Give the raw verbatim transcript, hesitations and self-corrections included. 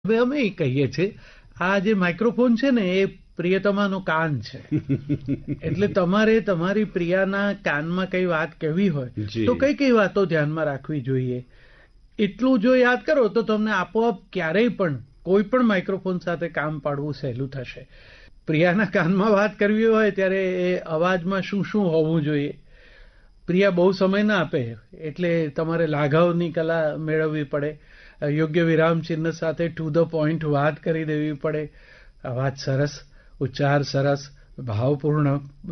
હવે અમે એ કહીએ છીએ આ જે માઇક્રોફોન છે ને એ પ્રિયતમાનો કાન છે. એટલે તમારે તમારી પ્રિયાના કાનમાં કઈ વાત કહેવી હોય તો કઈ કઈ વાતો ધ્યાનમાં રાખવી જોઈએ એટલું જો યાદ કરો તો તમને આપોઆપ ક્યારેય પણ કોઈ પણ માઇક્રોફોન સાથે કામ પાડવું સહેલું થશે. પ્રિયાના કાનમાં વાત કરવી હોય ત્યારે એ અવાજમાં શું શું હોવું જોઈએ. પ્રિયા બહુ સમય ના આપે એટલે તમારે લાઘવની કલા મેળવવી પડે. યોગ્ય વિરામ ચિહ્ન સાથે ટુ ધ પોઇન્ટ વાત કરી દેવી પડે. અવાજ સરસ, ઉચ્ચાર સરસ, ભાવપૂર્ણ